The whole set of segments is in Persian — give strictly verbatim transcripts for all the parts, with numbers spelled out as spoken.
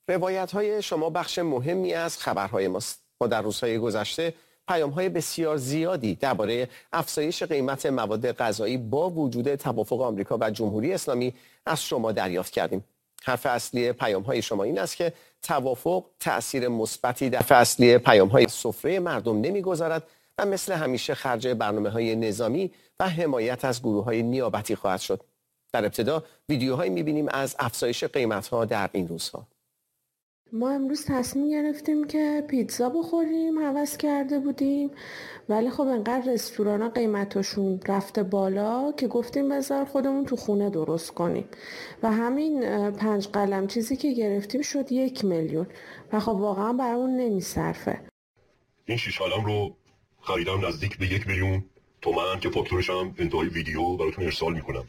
روایت‌های شما بخش مهمی از خبرهای ماست. ما در روزهای گذشته پیام‌های بسیار زیادی درباره افزایش قیمت مواد غذایی با وجود توافق آمریکا و جمهوری اسلامی از شما دریافت کردیم. حرف اصلی پیام‌های شما این است که توافق تأثیر مثبتی در اصلی پیام‌های سفره مردم نمی‌گذارد و مثل همیشه خرج برنامه‌های نظامی و حمایت از گروه‌های نیابتی خواهد شد. در ابتدا ویدیوهایی می‌بینیم از افزایش قیمت‌ها در این روزها. ما امروز تصمیم گرفتیم که پیتزا بخوریم، هوس کرده بودیم، ولی خب انقدر رستورانا قیمتاشون رفته بالا که گفتیم بذار خودمون تو خونه درست کنیم و همین پنج قلم چیزی که گرفتیم شد یک میلیون و خب واقعا برامون نمیصرفه. این شیش قلم رو خریدم نزدیک به یک میلیون تومن که فاکتورش هم انتهای ویدیو براتون ارسال میکنم.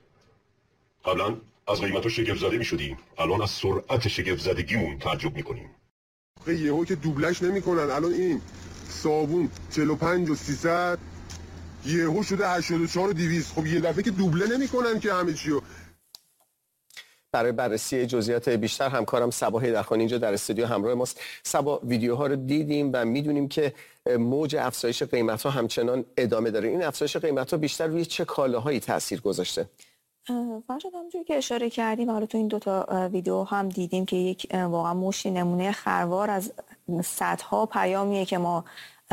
قبلا از قیمت‌ها شگفت زده می‌شدیم، الان از سرعت شگفت زدگیمون تعجب می‌کنیم. یهو که دوبلش نمی‌کنن، الان این صابون چهل و پنج و سیصد یهو شده هشتاد و چهار و دویست. خب یه دفعه که دوبله نمی‌کنن که همه چیو. برای بررسی جزئیات بیشتر همکارم صبا حیدرخان اینجا در استودیو همراه ماست. صبا، ویدیوها رو دیدیم و میدونیم که موج افزایش قیمت‌ها همچنان ادامه داره. این افزایش قیمت‌ها بیشتر روی چه کالاهایی تاثیر گذاشته؟ فرشاد، همونجوری که اشاره کردیم حالا تو این دوتا ویدیو هم دیدیم که یک واقعا مشتی نمونه خروار از صدها پیامیه که ما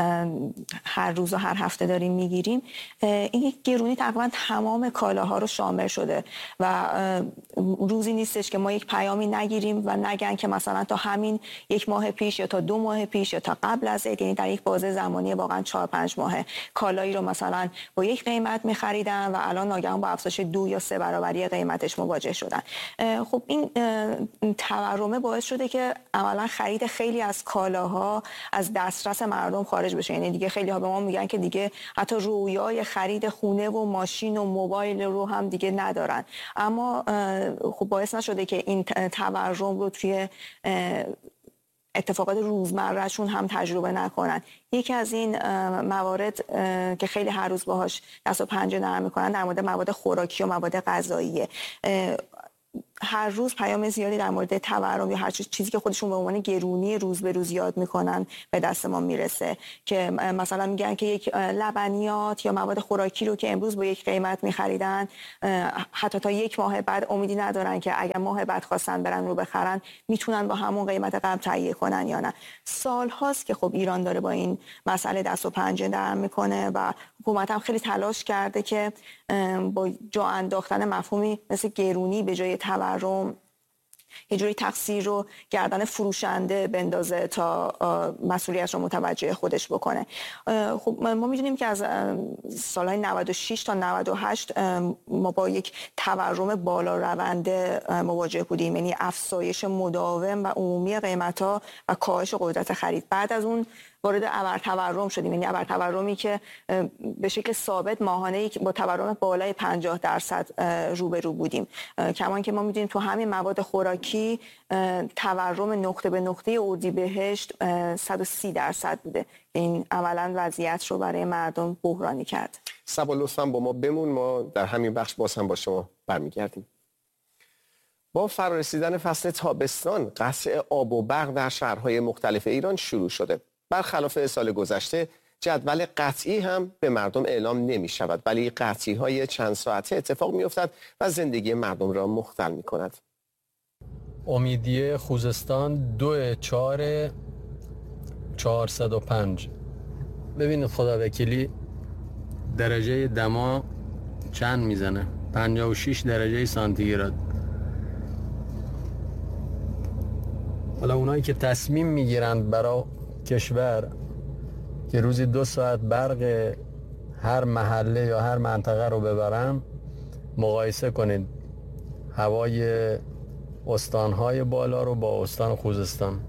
هر روز و هر هفته داریم میگیریم. این یک گرونی تقریبا تمام کالاها رو شامل شده و روزی نیستش که ما یک پیامی نگیریم و نگن که مثلا تا همین یک ماه پیش یا تا دو ماه پیش یا تا قبل از عید، یعنی در یک بازه زمانی واقعا چهار پنج ماه کالایی رو مثلا با یک قیمت میخریدن و الان ناگهان با افزایش دو یا سه برابری قیمتش مواجه شدن. خب این تورمه باعث شده که عملا خرید خیلی از کالاها از دسترس مردم خارج بشه. یعنی دیگه خیلی ها به ما میگن که دیگه حتی رویای خرید خونه و ماشین و موبایل رو هم دیگه ندارن. اما خب باعث نشده که این تورم رو توی اتفاقات روزمرهشون هم تجربه نکنن. یکی از این موارد که خیلی هر روز باهاش دست و پنجه نرم میکنن در مورد مواد خوراکی و مواد غذاییه. هر روز پیام زیادی در مورد تورم یا هر چیزی که خودشون به عنوان گرونی روز به روز یاد میکنن به دست ما میرسه که مثلا میگن که یک لبنیات یا مواد خوراکی رو که امروز با یک قیمت میخریدن حتی تا یک ماه بعد امیدی ندارن که اگر ماه بعد خواستن برن رو بخرن میتونن با همون قیمت قبل تهیه کنن یا نه. سال هاست که خب ایران داره با این مسئله دست و پنجه نرم میکنه و حکومت هم خیلی تلاش کرده که با جا انداختن مفهومی مثل گرونی به جای تورم یه جوری تقصیر رو گردن فروشنده بندازه تا مسئولیت رو متوجه خودش بکنه. خب ما میدونیم که از سالهای نود و شش تا نود و هشت ما با یک تورم بالا رونده مواجه بودیم، یعنی افزایش مداوم و عمومی قیمت‌ها و کاهش قدرت خرید. بعد از اون وارد ابرتورم شدیم، یعنی ابرتورمی که به شکل ثابت ماهانه با تورم بالای پنجاه درصد روبرو بودیم. کمان که ما میدونیم تو همین مواد خوراکی تورم نقطه به نقطه اردیبهشت صد و سی درصد بوده. این عملاً وضعیت رو برای مردم بحرانی کرد. صبا لطفاً با ما بمون، ما در همین بخش باز هم با شما برمیگردیم. با فرارسیدن فصل تابستان قطع آب و برق در شهرهای مختلف ایران شروع شده. برخلاف سال گذشته جدول قطعی هم به مردم اعلام نمی شود، ولی قطعی های چند ساعته اتفاق می افتد و زندگی مردم را مختل می کند. امیدیه خوزستان دو چهار چهارصد و پنج. ببینید خدا وکیلی درجه دما چند میزنه؟ پنجاه و شش درجه سانتیگراد. حالا اونایی که تصمیم میگیرند برای کشور که روزی دو ساعت برق هر محله یا هر منطقه رو ببرن، مقایسه کنید هوای استانهای بالا رو با استان خوزستان.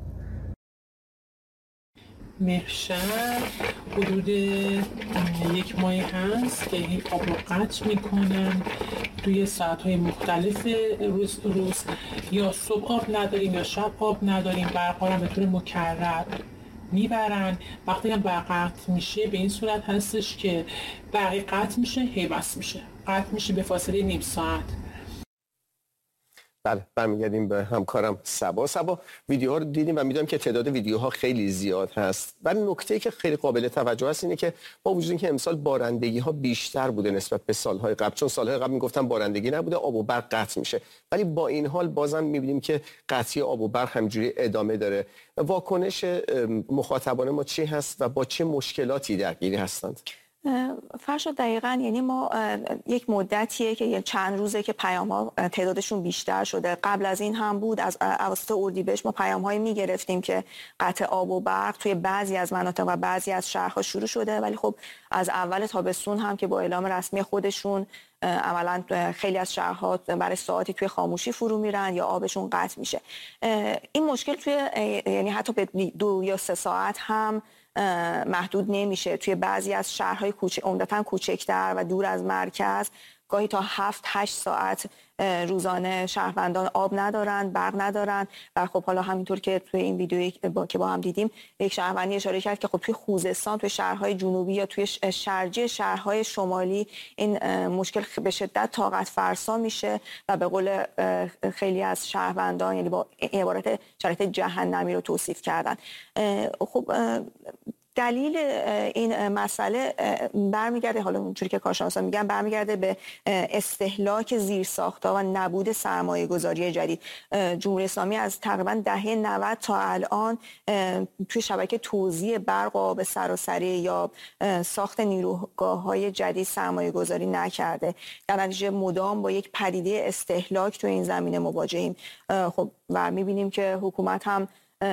مهشر حدود یک ماه هست که این آب رو قطع میکنن توی ساعتهای مختلف روز روز یا صبح آب نداریم یا شب آب نداریم. برق هم به طور مکرر میبرن. وقتی هم برق قطع میشه به این صورت هستش که برق قطع میشه هی بس میشه، قطع میشه به فاصله نیم ساعت. بله برمیگردیم به همکارم سبا. سبا ویدیوها رو دیدیم و میدونم که تعداد ویدیوها خیلی زیاد هست و نکته‌ای که خیلی قابل توجه است اینه که با وجود اینکه امسال بارندگی ها بیشتر بوده نسبت به سالهای قبل، چون سالهای قبل میگفتن بارندگی نبوده آب و برق قطع میشه، ولی با این حال بازم میبینیم که قطعی آب و برق همجوری ادامه داره. واکنش مخاطبان ما چی هست و با چه مشکلاتی درگیر هستند؟ فرشاد دقیقاً، یعنی ما یک مدتیه که چند روزه که پیام‌ها تعدادشون بیشتر شده. قبل از این هم بود، از اواسط اردیبهشت ما پیام‌هایی می‌گرفتیم که قطع آب و برق توی بعضی از مناطق و بعضی از شهرها شروع شده، ولی خب از اول تابستون هم که با اعلام رسمی خودشون عملاً خیلی از شهرها برای ساعتی توی خاموشی فرو میرن یا آبشون قطع میشه. این مشکل توی یعنی حتی به دو یا سه ساعت هم محدود نمیشه. توی بعضی از شهرهای کوچک عمدتاً کوچکتر و دور از مرکز گاهی تا هفت هشت ساعت روزانه شهروندان آب ندارن، برق ندارن و خب حالا همینطور که توی این ویدیویی با که با هم دیدیم یک شهروندی اشاره کرد که خب توی خوزستان، توی شهرهای جنوبی یا توی شرجی شهرهای شمالی این مشکل به شدت طاقت فرسا میشه و به قول خیلی از شهروندان یعنی با عبارت شرایط جهنمی رو توصیف کردن. خب دلیل این مسئله برمیگرده، حالا اونجوری که کارشناسان میگن، برمیگرده به استهلاک زیرساخت‌ها و نبود سرمایه‌گذاری جدید. جمهوری اسلامی از تقریبا دهه نود تا الان توی شبکه توزیع برق و آب سراسری یا ساخت نیروگاه‌های جدید سرمایه‌گذاری نکرده. در نتیجه مدام با یک پدیده استهلاک توی این زمینه مواجهیم. خب و می‌بینیم که حکومت هم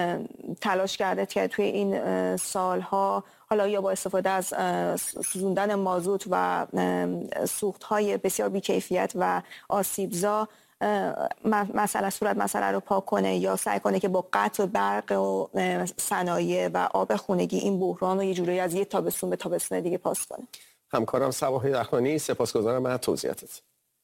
تلاش کرده که توی این سالها حالا یا با استفاده از سوزوندن مازوت و سوخت‌های بسیار بی‌کیفیت و آسیبزا مسئله صورت مسئله رو پاک کنه یا سعی کنه که با قطع برق و صنایع و آب خونگی این بحران رو یه جوری از یک تابستون به تابستون دیگه پاس کنه. همکارم سبا هیدرخانی، سپاسگزارم از توضیحاتت.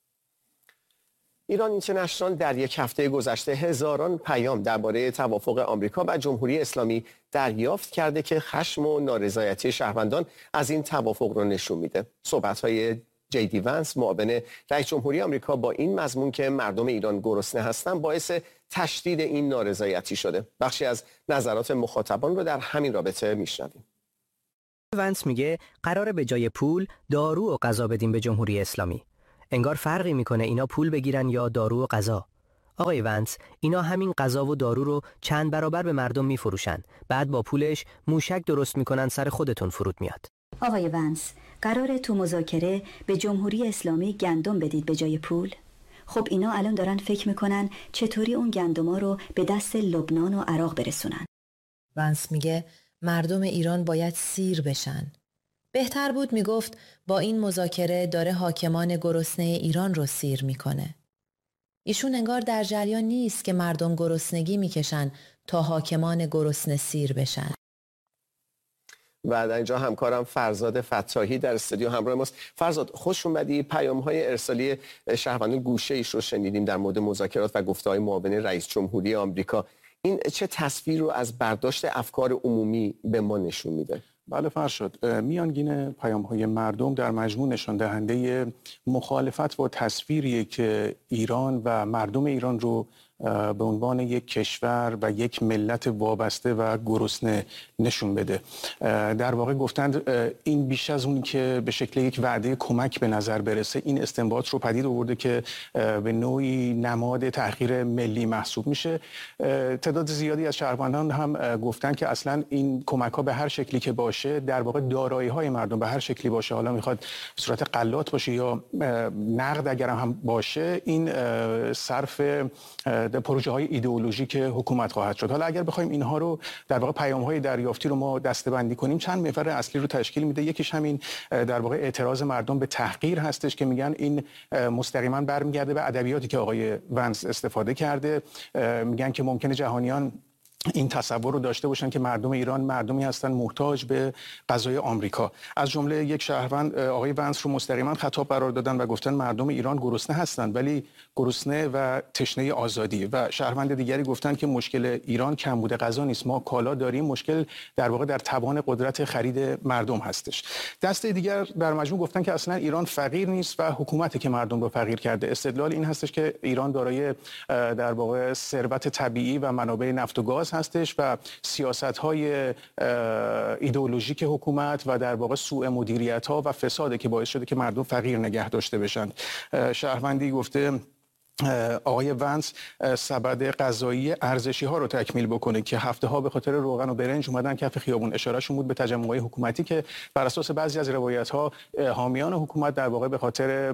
ایران اینترنشنال در یک هفته گذشته هزاران پیام درباره توافق آمریکا و جمهوری اسلامی دریافت کرده که خشم و نارضایتی شهروندان از این توافق رو نشون میده. صحبت‌های جی دی ونس، معاون رئیس جمهوری آمریکا، با این مضمون که مردم ایران گرسنه هستند باعث تشدید این نارضایتی شده. بخشی از نظرات مخاطبان رو در همین رابطه میشنویم. ونس میگه قراره به جای پول دارو و غذا بدیم به جمهوری اسلامی. انگار فرقی میکنه اینا پول بگیرن یا دارو و غذا. آقای ونس، اینا همین غذا و دارو رو چند برابر به مردم میفروشن. بعد با پولش موشک درست میکنن سر خودتون فرود میاد. آقای ونس، قراره تو مذاکره به جمهوری اسلامی گندم بدید به جای پول؟ خب اینا الان دارن فکر میکنن چطوری اون گندما رو به دست لبنان و عراق برسونن. ونس میگه مردم ایران باید سیر بشن. بهتر بود میگفت با این مذاکره داره حاکمان گرسنه ایران رو سیر میکنه. ایشون انگار در جریان نیست که مردم گرسنگی میکشن تا حاکمان گرسنه سیر بشن. و در اینجا همکارم فرزاد فتاحی در استودیو همراه ماست. فرزاد، خوش اومدی. پیام‌های ارسالی شهروندان گوشه ایش رو شنیدیم در مورد مذاکرات و گفته‌های معاون رئیس جمهوری آمریکا. این چه تصویر رو از برداشت افکار عمومی به ما نشون میده؟ بله فرشاد، میانگین پیام‌های مردم در مجموع نشان دهنده مخالفت با تصویری که ایران و مردم ایران رو به عنوان یک کشور و یک ملت وابسته و گرسنه نشون بده. در واقع گفتند این بیش از اون که به شکل یک وعده کمک به نظر برسه، این استنباط رو پدید آورده که به نوعی نماد تحقیر ملی محسوب میشه. تعداد زیادی از شهروندان هم گفتند که اصلا این کمک ها به هر شکلی که باشه، در واقع دارایی های مردم به هر شکلی باشه، حالا میخواد به صورت غلات باشه یا نقد اگر هم باشه، این صرف پروژه های ایدئولوژیک حکومت خواهد شد. حالا اگر بخوایم اینها رو در واقع پیام های دریافتی رو ما دسته‌بندی کنیم، چند محور اصلی رو تشکیل میده. یکیش همین در واقع اعتراض مردم به تحقیر هستش که میگن این مستقیما برمیگرده به ادبیاتی که آقای ونس استفاده کرده. میگن که ممکنه جهانیان این تصور رو داشته باشن که مردم ایران مردمی هستن محتاج به غذای آمریکا. از جمله یک شهروند آقای ونس رو مستقیما خطاب قرار دادن و گفتن مردم ایران گرسنه هستند ولی گرسنه و تشنه آزادی. و شهروند دیگری گفتن که مشکل ایران کمبود غذا نیست، ما کالا داریم، مشکل در واقع در توان قدرت خرید مردم هستش. دسته دیگر در مجموع گفتن که اصلا ایران فقیر نیست و حکومتی که مردم رو فقیر کرده. استدلال این هستش که ایران دارای در واقع ثروت طبیعی و منابع نفت و گاز هستش و سیاست‌های ایدئولوژیک حکومت و در واقع سوء مدیریت‌ها و فساده که باعث شده که مردم فقیر نگه داشته بشن. شهروندی گفته آقای ونس سبد غذایی ارزشی ها رو تکمیل بکنه که هفته ها به خاطر روغن و برنج اومدن کف خیابون. اشارهشون بود به تجمع‌های حکومتی که بر اساس بعضی از روایت ها حامیان حکومت در واقع به خاطر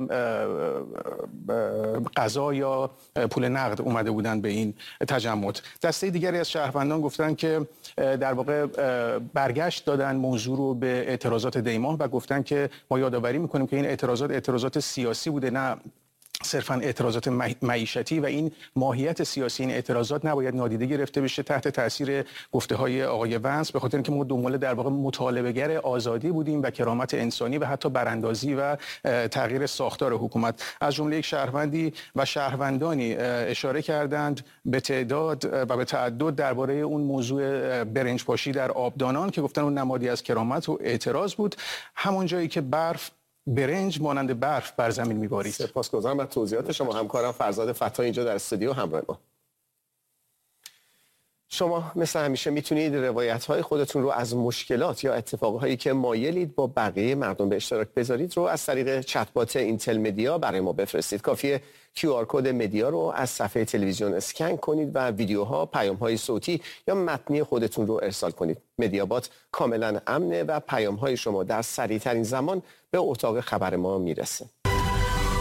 غذا یا پول نقد اومده بودن به این تجمعات. دسته دیگری از شهروندان گفتن که در واقع برگشت دادن موضوع رو به اعتراضات دیماه و گفتن که ما یادآوری میکنیم که این اعتراضات اعتراضات سیاسی بوده، نه صرفاً اعتراضات معیشتی، و این ماهیت سیاسی این اعتراضات نباید نادیده گرفته بشه تحت تاثیر گفته‌های آقای ونس، به خاطر اینکه ما دنبال در واقع مطالبه‌گر آزادی بودیم و کرامت انسانی و حتی براندازی و تغییر ساختار حکومت. از جمله یک شهروندی و شهروندانی اشاره کردند به تعداد و به تعدد درباره اون موضوع برنج پاشی در آبدانان که گفتن اون نمادی از کرامت و اعتراض بود، همون جایی که برف برنج مانند برف بر زمین میبارید. سپاسگزارم از توضیحات شما. همکارم فرزاد فتا اینجا در استودیو همراه ما. شما مثل همیشه میتونید روایت‌های خودتون رو از مشکلات یا اتفاقهایی که مایلید با بقیه مردم به اشتراک بذارید رو از طریق چت بات اینتل مدیا برای ما بفرستید. کافیه کیو آر کد مدیا رو از صفحه تلویزیون اسکن کنید و ویدیوها، پیام‌های صوتی یا متنی خودتون رو ارسال کنید. مدیا بات کاملا امنه و پیام‌های شما در سریع‌ترین زمان به اتاق خبر ما میرسه.